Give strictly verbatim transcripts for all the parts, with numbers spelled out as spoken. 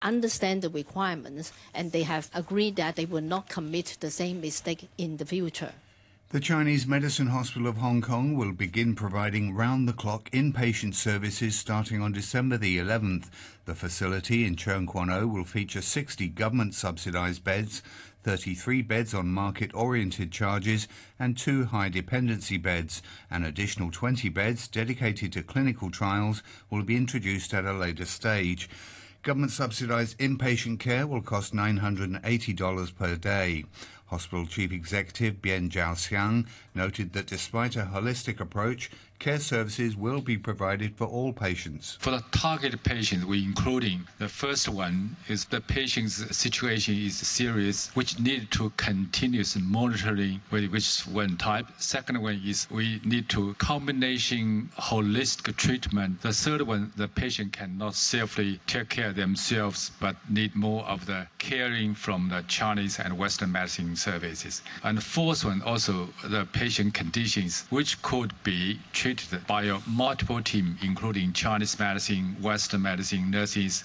understand the requirements, and they have agreed that they will not commit the same mistake in the future. The Chinese Medicine Hospital of Hong Kong will begin providing round-the-clock inpatient services starting on December the eleventh. The facility in Cheung Kwan O will feature sixty government-subsidised beds, thirty-three beds on market-oriented charges and two high-dependency beds. An additional twenty beds dedicated to clinical trials will be introduced at a later stage. Government-subsidised inpatient care will cost nine hundred eighty dollars per day. Hospital Chief Executive Bian Zhaoxiang noted that despite a holistic approach, care services will be provided for all patients. For the targeted patients, we including the first one is the patient's situation is serious, which need to continuous monitoring with which one type. Second one is we need to combination holistic treatment. The third one, the patient cannot safely take care of themselves, but need more of the caring from the Chinese and Western medicine services. And the fourth one, also the patient conditions, which could be treated by a multiple team, including Chinese medicine, Western medicine, nurses.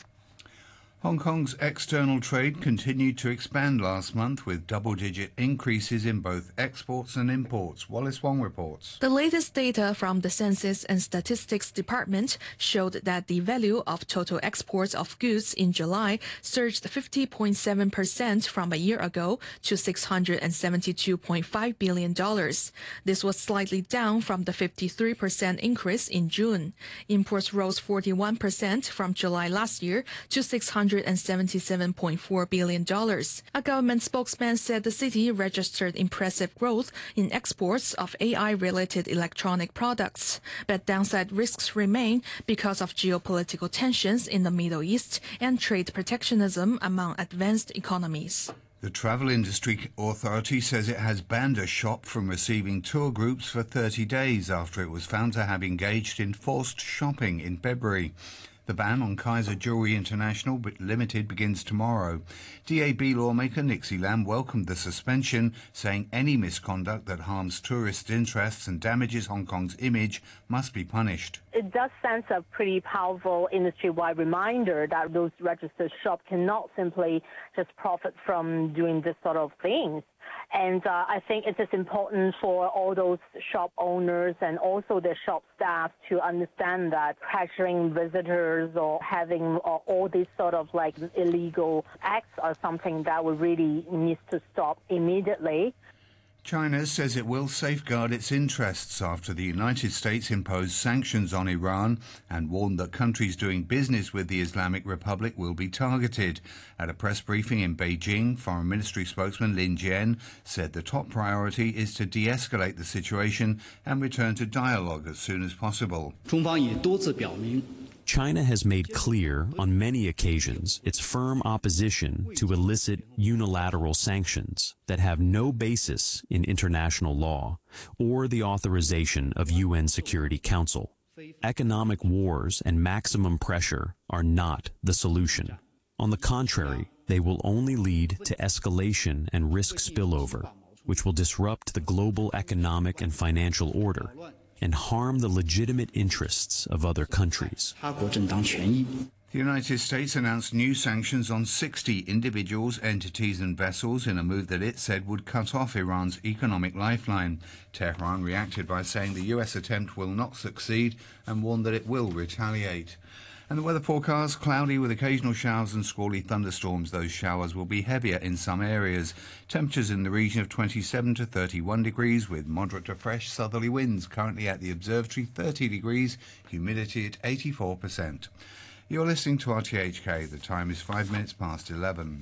Hong Kong's external trade continued to expand last month with double-digit increases in both exports and imports. Wallace Wong reports. The latest data from the Census and Statistics Department showed that the value of total exports of goods in July surged fifty point seven percent from a year ago to six hundred seventy-two point five billion dollars. This was slightly down from the fifty-three percent increase in June. Imports rose forty-one percent from July last year to six hundred seventy-seven point four billion dollars. A government spokesman said the city registered impressive growth in exports of A I-related electronic products, but downside risks remain because of geopolitical tensions in the Middle East and trade protectionism among advanced economies. The Travel Industry Authority says it has banned a shop from receiving tour groups for thirty days after it was found to have engaged in forced shopping in February. The ban on Kaiser Jewelry International Limited begins tomorrow. D A B lawmaker Nixie Lam welcomed the suspension, saying any misconduct that harms tourists' interests and damages Hong Kong's image must be punished. It does send a pretty powerful industry-wide reminder that those registered shops cannot simply just profit from doing this sort of things. And uh, I think it is important for all those shop owners and also their shop staff to understand that pressuring visitors or having uh, all these sort of like illegal acts are something that we really needs to stop immediately. China says it will safeguard its interests after the United States imposed sanctions on Iran and warned that countries doing business with the Islamic Republic will be targeted. At a press briefing in Beijing, Foreign Ministry spokesman Lin Jian said the top priority is to de-escalate the situation and return to dialogue as soon as possible. China has made clear on many occasions its firm opposition to illicit unilateral sanctions that have no basis in international law or the authorization of U N Security Council. Economic wars and maximum pressure are not the solution. On the contrary, they will only lead to escalation and risk spillover, which will disrupt the global economic and financial order and harm the legitimate interests of other countries. The United States announced new sanctions on sixty individuals, entities and vessels in a move that it said would cut off Iran's economic lifeline. Tehran reacted by saying the U S attempt will not succeed and warned that it will retaliate. And the weather forecast, cloudy with occasional showers and squally thunderstorms. Those showers will be heavier in some areas. Temperatures in the region of twenty-seven to thirty-one degrees with moderate to fresh southerly winds. Currently at the observatory, thirty degrees, humidity at eighty-four percent. You're listening to R T H K. The time is five minutes past eleven.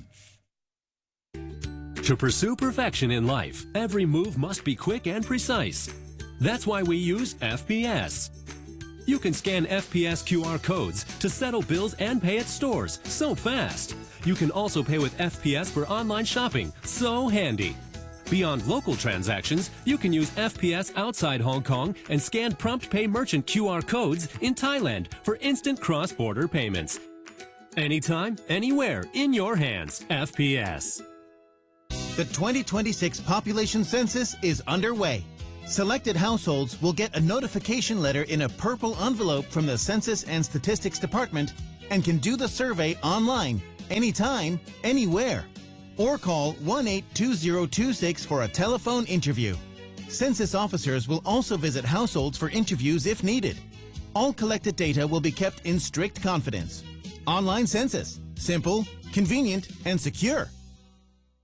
To pursue perfection in life, every move must be quick and precise. That's why we use F P S. You can scan F P S Q R codes to settle bills and pay at stores so fast. You can also pay with F P S for online shopping, so handy. Beyond local transactions, you can use F P S outside Hong Kong and scan Prompt Pay merchant Q R codes in Thailand for instant cross-border payments. Anytime, anywhere, in your hands, F P S. The twenty twenty-six population census is underway. Selected households will get a notification letter in a purple envelope from the Census and Statistics Department and can do the survey online anytime, anywhere. Or call one eight two zero two six for a telephone interview. Census officers will also visit households for interviews if needed. All collected data will be kept in strict confidence. Online census. Simple, convenient, and secure.